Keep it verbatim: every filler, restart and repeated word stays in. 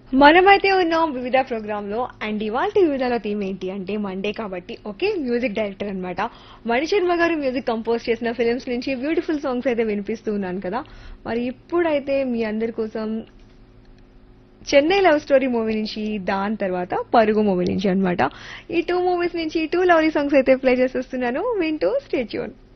మనమైతే ఉన్నాం వివిధ ప్రోగ్రామ్ లో. అండ్ ఇవాళ వివిధలో థీమ్ ఏంటి అంటే మండే కాబట్టి ఒకే మ్యూజిక్ డైరెక్టర్ అన్నమాట. మణిశర్మ గారు మ్యూజిక్ కంపోజ్ చేసిన ఫిల్మ్స్ నుంచి బ్యూటిఫుల్ సాంగ్స్ అయితే వినిపిస్తూ ఉన్నాను కదా. మరి ఇప్పుడైతే మీ అందరి కోసం చెన్నై లవ్ స్టోరీ మూవీ నుంచి, దాని తర్వాత పరుగు మూవీ నుంచి అన్నమాట. ఈ టూ మూవీస్ నుంచి టూ లవ్లీ సాంగ్స్ అయితే ప్లే చేసేస్తున్నాను, వింటూ స్టే ట్యూన్.